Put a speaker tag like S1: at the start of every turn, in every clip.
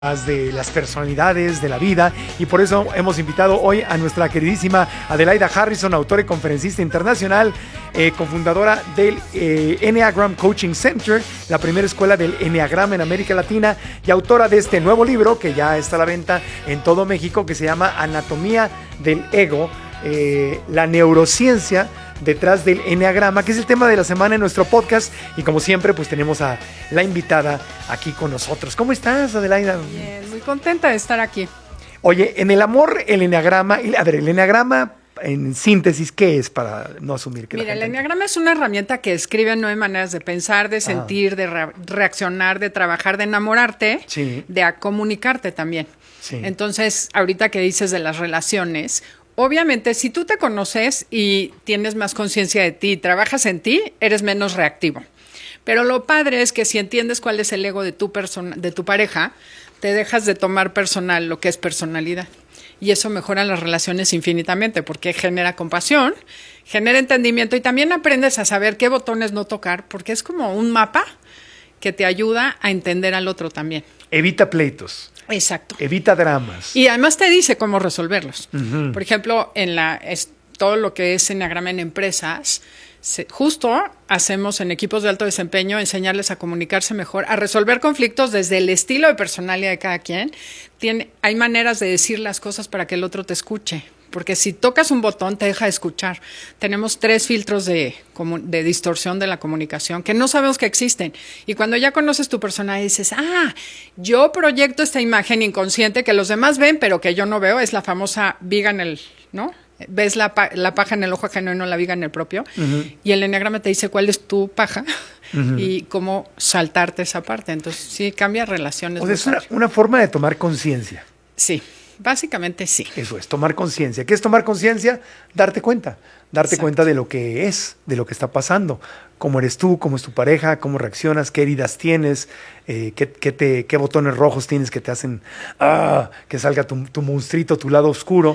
S1: de las personalidades, de la vida, y por eso hemos invitado hoy a nuestra queridísima Adelaida Harrison, autora y conferencista internacional, cofundadora del Enneagram Coaching Center, la primera escuela del Enneagrama en América Latina, y autora de este nuevo libro que ya está a la venta en todo México, que se llama Anatomía del Ego, la neurociencia detrás del Enneagrama, que es el tema de la semana en nuestro podcast. Y como siempre, pues tenemos a la invitada aquí con nosotros. ¿Cómo estás, Adelaida?
S2: Bien, muy contenta de estar aquí.
S1: Oye, en el amor, el Enneagrama, a ver, el Enneagrama, en síntesis, ¿qué es, para no asumir que
S2: Mira, el Enneagrama es una herramienta que describe 9 maneras de pensar, de sentir, de reaccionar, de trabajar, de enamorarte,
S1: sí,
S2: de comunicarte también.
S1: Sí.
S2: Entonces, ahorita que dices de las relaciones, obviamente, si tú te conoces y tienes más conciencia de ti, trabajas en ti, eres menos reactivo. Pero lo padre es que si entiendes cuál es el ego de tu pareja, te dejas de tomar personal lo que es personalidad. Y eso mejora las relaciones infinitamente porque genera compasión, genera entendimiento y también aprendes a saber qué botones no tocar, porque es como un mapa que te ayuda a entender al otro también.
S1: Evita pleitos.
S2: Exacto.
S1: Evita dramas.
S2: Y además te dice cómo resolverlos.
S1: Uh-huh.
S2: Por ejemplo, todo lo que es Enneagrama en empresas, justo hacemos en equipos de alto desempeño enseñarles a comunicarse mejor, a resolver conflictos desde el estilo de personalidad de cada quien. Hay maneras de decir las cosas para que el otro te escuche. Porque si tocas un botón, te deja de escuchar. Tenemos 3 filtros de distorsión de la comunicación que no sabemos que existen. Y cuando ya conoces tu personalidad, dices, yo proyecto esta imagen inconsciente que los demás ven, pero que yo no veo. Es la famosa viga en el, ¿no? Ves la paja en el ojo ajeno y no la viga en el propio. Uh-huh. Y el Enneagrama te dice cuál es tu paja uh-huh. y cómo saltarte esa parte. Entonces, sí, cambia relaciones.
S1: O sea, es una forma de tomar conciencia.
S2: Sí. Básicamente sí.
S1: Eso es, tomar conciencia. ¿Qué es tomar conciencia? Darte cuenta. Darte
S2: Exacto.
S1: cuenta de lo que es, de lo que está pasando. Cómo eres tú, cómo es tu pareja, cómo reaccionas, qué heridas tienes, qué botones rojos tienes que te hacen que salga tu monstruito, tu lado oscuro.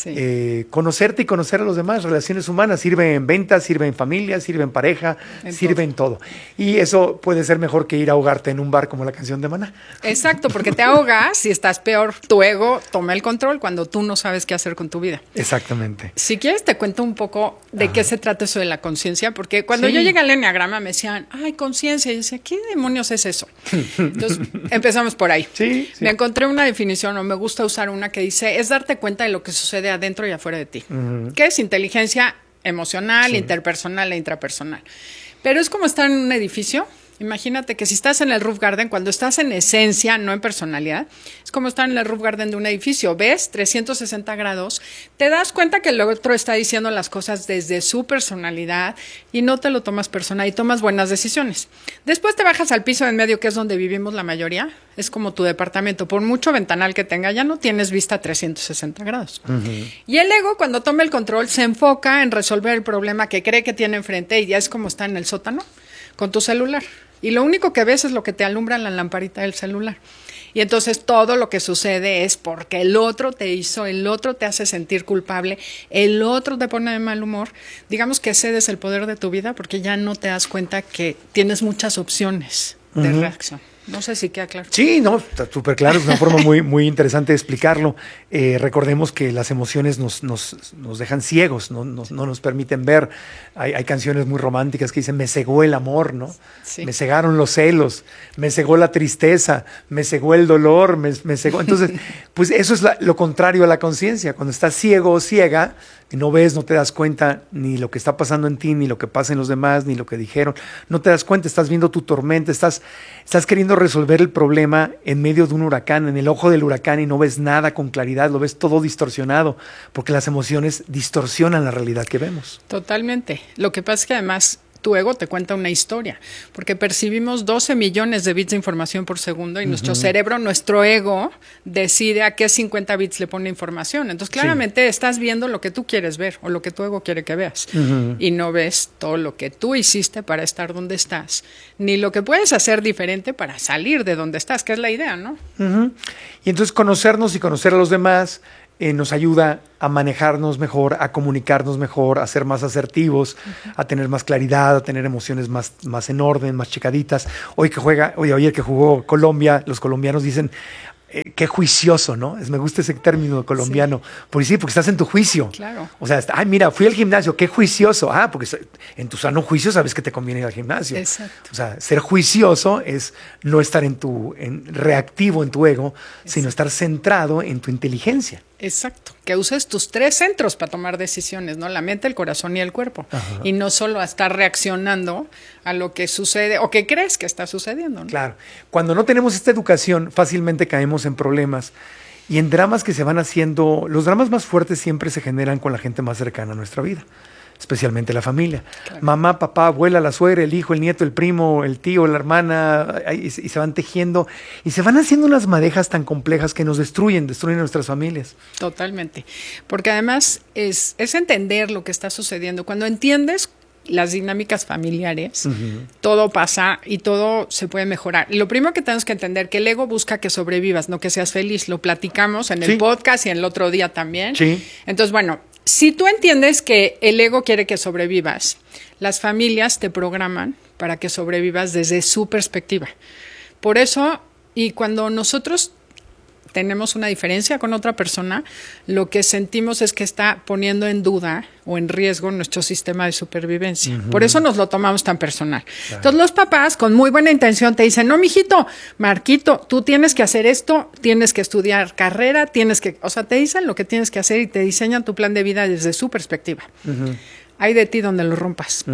S1: Sí. Conocerte y conocer a los demás, relaciones humanas, sirve en ventas, sirve en familia, sirve en pareja, sirve en todo. Y eso puede ser mejor que ir a ahogarte en un bar como la canción de Maná.
S2: Exacto, porque te ahogas y estás peor. Tu ego toma el control cuando tú no sabes qué hacer con tu vida.
S1: Exactamente.
S2: Si quieres te cuento un poco de qué se trata eso de la conciencia, porque cuando yo llegué al Enneagrama me decían, conciencia, y yo decía, ¿qué demonios es eso? Entonces empezamos por ahí.
S1: Sí.
S2: Me encontré una definición, o me gusta usar una que dice, es darte cuenta de lo que sucede adentro y afuera de ti. Uh-huh. Que es inteligencia emocional, interpersonal e intrapersonal. Pero es como estar en un edificio. Imagínate que si estás en el roof garden, cuando estás en esencia, no en personalidad, es como estar en el roof garden de un edificio. Ves 360 grados, te das cuenta que el otro está diciendo las cosas desde su personalidad y no te lo tomas personal y tomas buenas decisiones. Después te bajas al piso en medio, que es donde vivimos la mayoría. Es como tu departamento. Por mucho ventanal que tenga, ya no tienes vista 360 grados. Uh-huh. Y el ego, cuando toma el control, se enfoca en resolver el problema que cree que tiene enfrente y ya es como está en el sótano con tu celular. Y lo único que ves es lo que te alumbra la lamparita del celular. Y entonces todo lo que sucede es porque el otro te hizo, el otro te hace sentir culpable, el otro te pone de mal humor. Digamos que cedes el poder de tu vida porque ya no te das cuenta que tienes muchas opciones de reacción. No sé si queda claro.
S1: Sí, no, está súper claro, es una forma muy interesante de explicarlo. Recordemos que las emociones nos dejan ciegos, no nos permiten ver. Hay canciones muy románticas que dicen, me cegó el amor, ¿no? Sí. Me cegaron los celos, me cegó la tristeza, me cegó el dolor, me cegó. Entonces, pues eso es lo contrario a la conciencia. Cuando estás ciego o ciega, no ves, no te das cuenta ni lo que está pasando en ti, ni lo que pasa en los demás, ni lo que dijeron. No te das cuenta, estás viendo tu tormenta, estás queriendo resolver el problema en medio de un huracán, en el ojo del huracán, y no ves nada con claridad, lo ves todo distorsionado, porque las emociones distorsionan la realidad que vemos.
S2: Totalmente. Lo que pasa es que además tu ego te cuenta una historia, porque percibimos 12 millones de bits de información por segundo y nuestro cerebro, nuestro ego, decide a qué 50 bits le pone información. Entonces, claramente estás viendo lo que tú quieres ver o lo que tu ego quiere que veas y no ves todo lo que tú hiciste para estar donde estás, ni lo que puedes hacer diferente para salir de donde estás, que es la idea, ¿no?
S1: Y entonces conocernos y conocer a los demás nos ayuda a manejarnos mejor, a comunicarnos mejor, a ser más asertivos, a tener más claridad, a tener emociones más en orden, más checaditas. Hoy ayer que jugó Colombia, los colombianos dicen, qué juicioso, ¿no? Me gusta ese término colombiano. Sí. Porque estás en tu juicio.
S2: Claro.
S1: O sea, mira, fui al gimnasio, qué juicioso. Porque en tu sano juicio sabes que te conviene ir al gimnasio.
S2: Exacto.
S1: O sea, ser juicioso es no estar reactivo en tu ego, sino estar centrado en tu inteligencia.
S2: Exacto. Que uses tus 3 centros para tomar decisiones, ¿no? La mente, el corazón y el cuerpo. Ajá. Y no solo a estar reaccionando a lo que sucede o que crees que está sucediendo, ¿no?
S1: Claro. Cuando no tenemos esta educación, fácilmente caemos en problemas y en dramas que se van haciendo. Los dramas más fuertes siempre se generan con la gente más cercana a nuestra vida, especialmente la familia. Claro. Mamá, papá, abuela, la suegra, el hijo, el nieto, el primo, el tío, la hermana, y se van tejiendo y se van haciendo unas madejas tan complejas que nos destruyen nuestras familias.
S2: Totalmente. Porque además es entender lo que está sucediendo. Cuando entiendes las dinámicas familiares, todo pasa y todo se puede mejorar. Y lo primero que tenemos que entender que el ego busca que sobrevivas, no que seas feliz. Lo platicamos en el podcast y en el otro día también.
S1: Sí.
S2: Entonces, bueno, si tú entiendes que el ego quiere que sobrevivas, las familias te programan para que sobrevivas desde su perspectiva. Por eso, y cuando nosotros tenemos una diferencia con otra persona, lo que sentimos es que está poniendo en duda o en riesgo nuestro sistema de supervivencia. Por eso nos lo tomamos tan personal. Claro. Entonces los papás con muy buena intención te dicen, no, mijito, Marquito, tú tienes que hacer esto, tienes que estudiar carrera, o sea, te dicen lo que tienes que hacer y te diseñan tu plan de vida desde su perspectiva. Hay de ti donde lo rompas.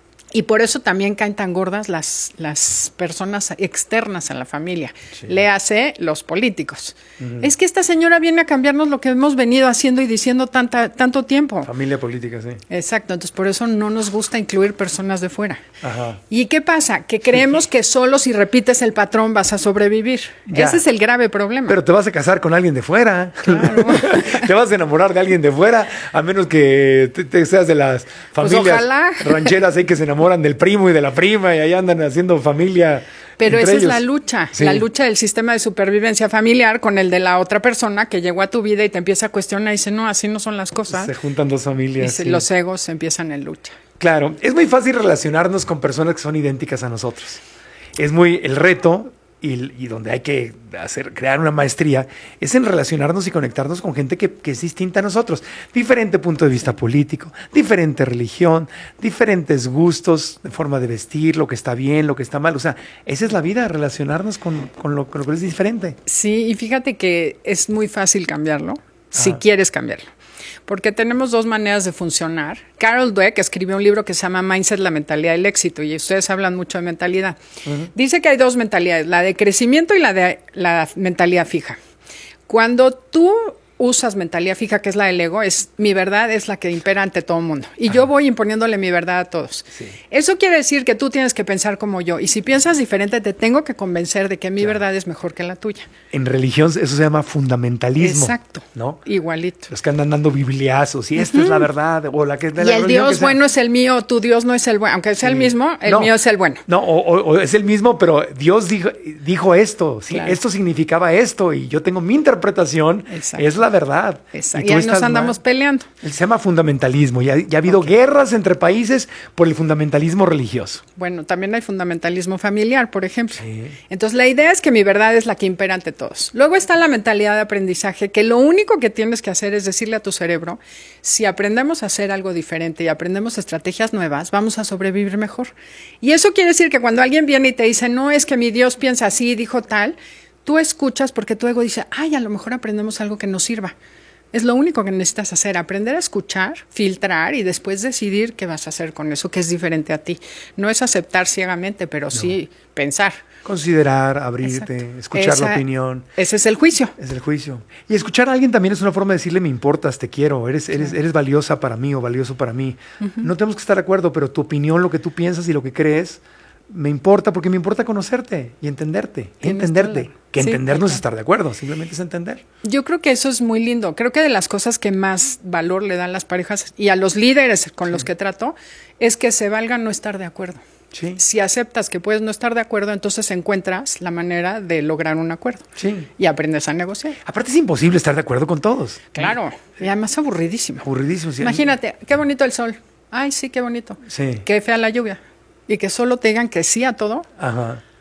S2: Y por eso también caen tan gordas las personas externas a la familia. Sí. Léase los políticos. Es que esta señora viene a cambiarnos lo que hemos venido haciendo y diciendo tanto tiempo.
S1: Familia política, sí.
S2: Exacto. Entonces, por eso no nos gusta incluir personas de fuera.
S1: Ajá.
S2: ¿Y qué pasa? Que creemos que solo si repites el patrón vas a sobrevivir. Ya. Ese es el grave problema.
S1: Pero te vas a casar con alguien de fuera.
S2: Claro.
S1: Te vas a enamorar de alguien de fuera, a menos que te seas de las familias rancheras ahí que se enamoran del primo y de la prima y ahí andan haciendo familia.
S2: Pero esa
S1: ellos.
S2: Es la lucha, la lucha del sistema de supervivencia familiar con el de la otra persona que llegó a tu vida y te empieza a cuestionar y dice, no, así no son las cosas.
S1: Se juntan dos familias.
S2: Y los egos empiezan en lucha.
S1: Claro, es muy fácil relacionarnos con personas que son idénticas a nosotros. Es muy el reto y donde hay que crear una maestría es en relacionarnos y conectarnos con gente que es distinta a nosotros. Diferente punto de vista político, diferente religión, diferentes gustos, de forma de vestir, lo que está bien, lo que está mal. O sea, esa es la vida, relacionarnos con lo que es diferente.
S2: Sí, y fíjate que es muy fácil cambiarlo, si quieres cambiarlo. Porque tenemos 2 maneras de funcionar. Carol Dweck escribió un libro que se llama Mindset, la mentalidad del éxito, y ustedes hablan mucho de mentalidad. Dice que hay 2 mentalidades, la de crecimiento y la de la mentalidad fija. Cuando tú usas mentalidad fija, que es la del ego, mi verdad es la que impera ante todo el mundo. Y yo voy imponiéndole mi verdad a todos. Sí. Eso quiere decir que tú tienes que pensar como yo. Y si piensas diferente, te tengo que convencer de que mi verdad es mejor que la tuya.
S1: En religión eso se llama fundamentalismo.
S2: Exacto.
S1: ¿No?
S2: Igualito.
S1: Los que andan dando bibliazos y esta es la verdad. O la que es de la
S2: y el Dios bueno es el mío, tu Dios no es el bueno. Aunque sea el mismo, el mío es el bueno.
S1: No, o es el mismo, pero Dios dijo esto. ¿Sí? Claro. Esto significaba esto y yo tengo mi interpretación. Exacto. Es la verdad.
S2: Exacto. Y ahí nos andamos peleando.
S1: Se llama fundamentalismo. Ya ha habido guerras entre países por el fundamentalismo religioso.
S2: Bueno, también hay fundamentalismo familiar, por ejemplo. Sí. Entonces, la idea es que mi verdad es la que impera ante todos. Luego está la mentalidad de aprendizaje, que lo único que tienes que hacer es decirle a tu cerebro, si aprendemos a hacer algo diferente y aprendemos estrategias nuevas, vamos a sobrevivir mejor. Y eso quiere decir que cuando alguien viene y te dice, no, es que mi Dios piensa así, dijo tal, tú escuchas porque tu ego dice, ay, a lo mejor aprendemos algo que nos sirva. Es lo único que necesitas hacer, aprender a escuchar, filtrar y después decidir qué vas a hacer con eso que es diferente a ti. No es aceptar ciegamente, pero sí pensar.
S1: Considerar, abrirte, escuchar la opinión.
S2: Ese es el juicio.
S1: Es el juicio. Y escuchar a alguien también es una forma de decirle, me importas, te quiero, eres valiosa para mí o valioso para mí. No tenemos que estar de acuerdo, pero tu opinión, lo que tú piensas y lo que crees, me importa porque me importa conocerte y entenderte. Y entenderte. Que entender no es estar de acuerdo, simplemente es entender.
S2: Yo creo que eso es muy lindo. Creo que de las cosas que más valor le dan las parejas y a los líderes con los que trato es que se valga no estar de acuerdo.
S1: Sí.
S2: Si aceptas que puedes no estar de acuerdo, entonces encuentras la manera de lograr un acuerdo.
S1: Sí.
S2: Y aprendes a negociar.
S1: Aparte es imposible estar de acuerdo con todos.
S2: Claro. Y además aburridísimo.
S1: Aburridísimo, sí.
S2: Imagínate, qué bonito el sol. Ay, sí, qué bonito.
S1: Sí.
S2: Qué fea la lluvia. Y que solo te digan que sí a todo.
S1: Ajá.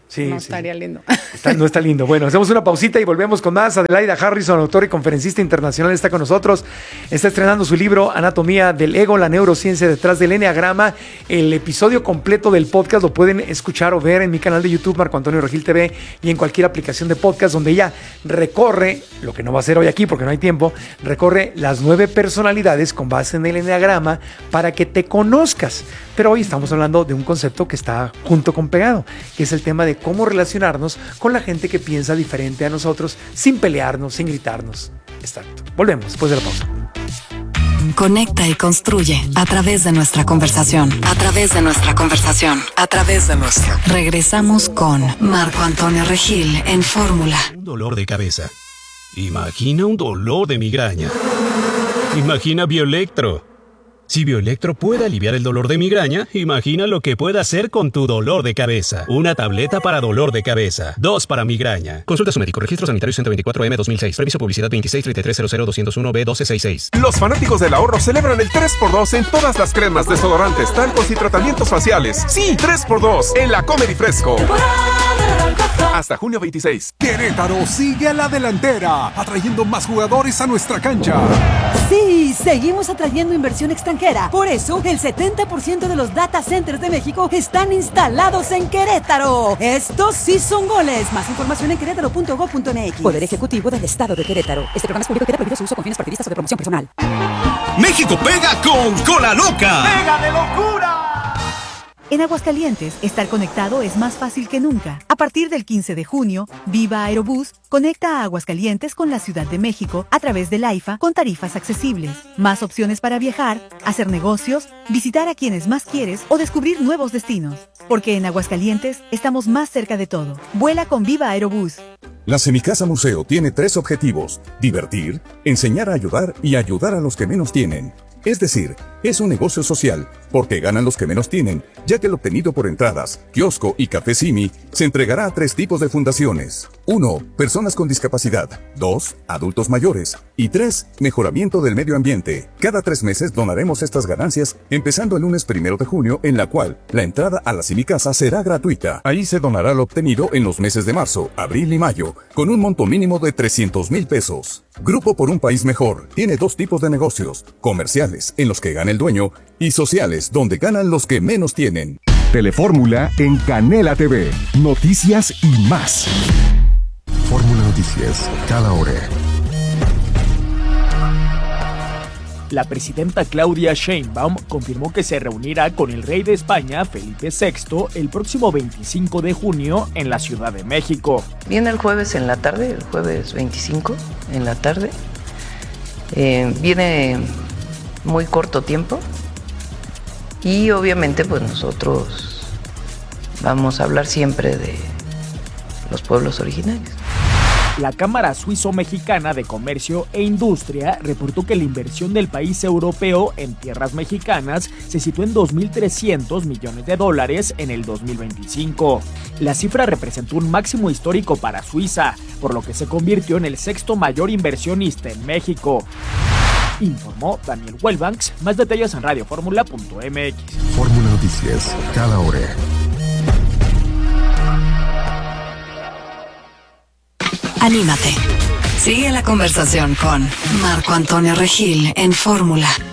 S1: Sí,
S2: no
S1: sí.
S2: estaría lindo.
S1: No está lindo. Bueno, hacemos una pausita y volvemos con más. Adelaida Harrison, autora y conferencista internacional, está con nosotros. Está estrenando su libro Anatomía del Ego, la neurociencia detrás del enneagrama. El episodio completo del podcast lo pueden escuchar o ver en mi canal de YouTube, Marco Antonio Regil TV, y en cualquier aplicación de podcast, donde ella recorre, lo que no va a hacer hoy aquí porque no hay tiempo, recorre las 9 personalidades con base en el enneagrama para que te conozcas. Pero hoy estamos hablando de un concepto que está junto con pegado, que es el tema de cómo relacionarnos con la gente que piensa diferente a nosotros, sin pelearnos, sin gritarnos. Exacto. Volvemos después de la pausa.
S3: Conecta y construye a través de nuestra conversación. A través de nuestra conversación. A través de nuestra. Regresamos con Marco Antonio Regil en Fórmula.
S4: Un dolor de cabeza. Imagina un dolor de migraña. Imagina Bioelectro. Si Bioelectro puede aliviar el dolor de migraña, imagina lo que puede hacer con tu dolor de cabeza. Una tableta para dolor de cabeza. 2 para migraña. Consulta a su médico. Registro sanitario 124M 2006. Permiso publicidad 2633000201B1266.
S5: Los fanáticos del ahorro celebran el 3x2 en todas las cremas, desodorantes, talcos y tratamientos faciales. Sí, 3x2 en la Comedy Fresco. Hasta junio 26.
S6: Querétaro sigue a la delantera, atrayendo más jugadores a nuestra cancha.
S7: Sí, seguimos atrayendo inversión extranjera. Por eso, el 70% de los data centers de México están instalados en Querétaro. Estos sí son goles. Más información en querétaro.gov.mx. Poder Ejecutivo del Estado de Querétaro. Este programa es público y queda prohibido su uso con fines partidistas o de promoción personal.
S8: México pega con Cola Loca.
S6: ¡Pega de locura!
S9: En Aguascalientes, estar conectado es más fácil que nunca. A partir del 15 de junio, Viva Aerobús conecta a Aguascalientes con la Ciudad de México a través del AIFA con tarifas accesibles. Más opciones para viajar, hacer negocios, visitar a quienes más quieres o descubrir nuevos destinos. Porque en Aguascalientes estamos más cerca de todo. Vuela con Viva Aerobús.
S10: La Semicasa Museo tiene 3 objetivos: divertir, enseñar a ayudar y ayudar a los que menos tienen. Es decir, es un negocio social, porque ganan los que menos tienen, ya que el obtenido por entradas, kiosco y café Simi se entregará a 3 tipos de fundaciones. 1. Personas con discapacidad. 2. Adultos mayores. Y 3. Mejoramiento del medio ambiente. Cada 3 meses donaremos estas ganancias, empezando el lunes 1 de junio, en la cual la entrada a la Semicasa será gratuita. Ahí se donará lo obtenido en los meses de marzo, abril y mayo, con un monto mínimo de 300,000 pesos. Grupo por un País Mejor tiene 2 tipos de negocios: comerciales, en los que gana el dueño, y sociales, donde ganan los que menos tienen.
S11: Telefórmula en Canela TV. Noticias y más. Fórmula Noticias, cada hora.
S12: La presidenta Claudia Sheinbaum confirmó que se reunirá con el rey de España, Felipe VI, el próximo 25 de junio en la Ciudad de México.
S13: Viene el jueves en la tarde, el jueves 25 en la tarde. Viene muy corto tiempo y obviamente pues nosotros vamos a hablar siempre de los pueblos originarios.
S12: La Cámara Suizo-Mexicana de Comercio e Industria reportó que la inversión del país europeo en tierras mexicanas se situó en $2.300 millones en el 2025. La cifra representó un máximo histórico para Suiza, por lo que se convirtió en el 6º mayor inversionista en México. Informó Daniel Wellbanks. Más detalles en radioformula.mx.
S11: Fórmula Noticias, cada hora.
S3: Anímate. Sigue la conversación con Marco Antonio Regil en Fórmula.